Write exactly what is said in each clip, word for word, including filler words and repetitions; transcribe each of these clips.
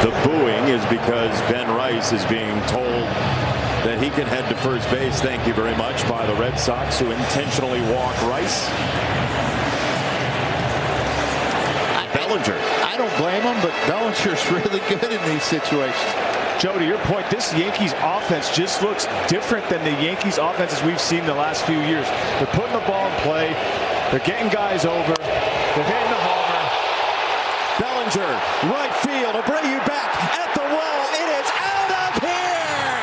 The booing is because Ben Rice is being told that he can head to first base. Thank you very much by the Red Sox, who intentionally walk Rice. Bellinger. I don't blame him, but Bellinger's really good in these situations. Joe, to your point, this Yankees offense just looks different than the Yankees offenses we've seen the last few years. They're putting the ball in play. They're getting guys over. They're hitting the homer. Bellinger, right field. Abreu back at the wall. It is out of here.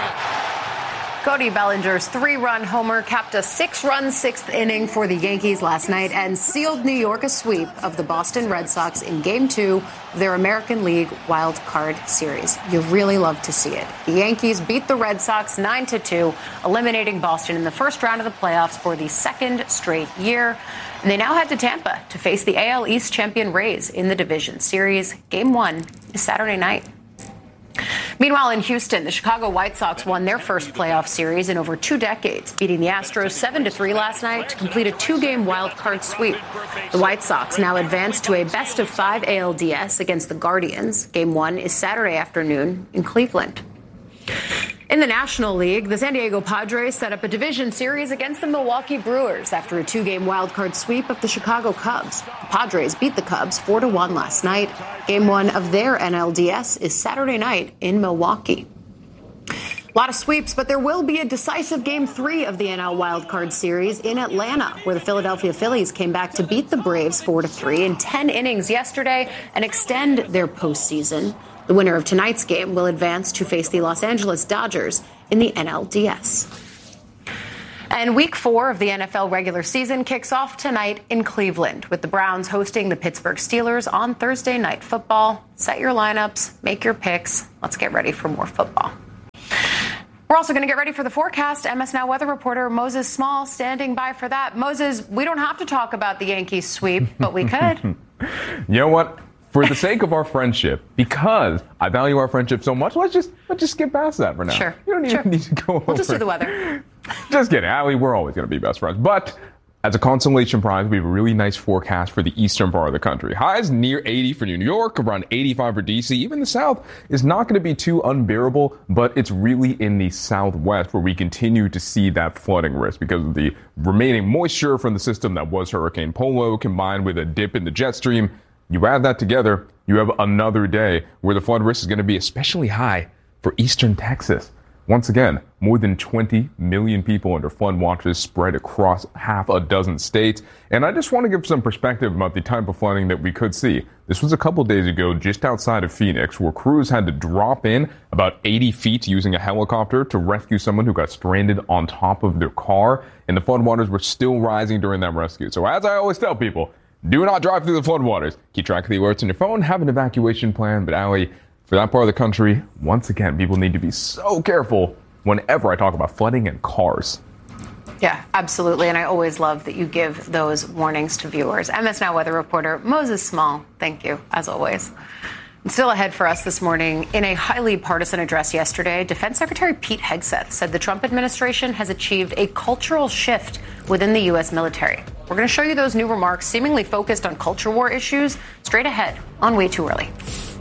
Cody Bellinger's three-run homer capped a six-run sixth inning for the Yankees last night and sealed New York a sweep of the Boston Red Sox in Game two of their American League Wild Card Series. You really love to see it. The Yankees beat the Red Sox nine to two, eliminating Boston in the first round of the playoffs for the second straight year. And they now head to Tampa to face the A L East champion Rays in the division series. Game one is Saturday night. Meanwhile, in Houston, the Chicago White Sox won their first playoff series in over two decades, beating the Astros seven to three last night to complete a two-game wild card sweep. The White Sox now advance to a best-of-five A L D S against the Guardians. Game one is Saturday afternoon in Cleveland. In the National League, the San Diego Padres set up a division series against the Milwaukee Brewers after a two-game wildcard sweep of the Chicago Cubs. The Padres beat the Cubs four to one last night. Game one of their N L D S is Saturday night in Milwaukee. A lot of sweeps, but there will be a decisive Game three of the N L Wildcard Series in Atlanta, where the Philadelphia Phillies came back to beat the Braves four to three in ten innings yesterday and extend their postseason. The winner of tonight's game will advance to face the Los Angeles Dodgers in the N L D S. And week four of the N F L regular season kicks off tonight in Cleveland, with the Browns hosting the Pittsburgh Steelers on Thursday Night Football. Set your lineups, make your picks. Let's get ready for more football. We're also going to get ready for the forecast. M S Now weather reporter Moses Small standing by for that. Moses, we don't have to talk about the Yankees sweep, but we could. You know what? For the sake of our friendship, because I value our friendship so much, let's just let's just skip past that for now. Sure. You don't even sure. need to go over. We'll just do the weather. Just kidding, Allie. We're always going to be best friends. But as a consolation prize, we have a really nice forecast for the eastern part of the country. Highs near eighty for New York, around eighty-five for D C. Even the south is not going to be too unbearable, but it's really in the southwest where we continue to see that flooding risk because of the remaining moisture from the system that was Hurricane Polo combined with a dip in the jet stream. You add that together, you have another day where the flood risk is going to be especially high for eastern Texas. Once again, more than twenty million people under flood watches spread across half a dozen states. And I just want to give some perspective about the type of flooding that we could see. This was a couple days ago just outside of Phoenix, where crews had to drop in about eighty feet using a helicopter to rescue someone who got stranded on top of their car. And the floodwaters were still rising during that rescue. So as I always tell people, do not drive through the floodwaters. Keep track of the alerts on your phone. Have an evacuation plan. But Allie, for that part of the country, once again, people need to be so careful whenever I talk about flooding and cars. Yeah, absolutely. And I always love that you give those warnings to viewers. M S Now weather reporter Moses Small, thank you, as always. Still ahead for us this morning, in a highly partisan address yesterday, Defense Secretary Pete Hegseth said the Trump administration has achieved a cultural shift within the U S military. We're going to show you those new remarks seemingly focused on culture war issues straight ahead on Way Too Early.